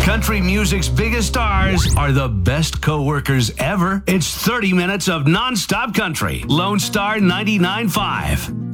Country music's biggest stars are the best co-workers ever. It's 30 minutes of non-stop country. Lone Star 99.5.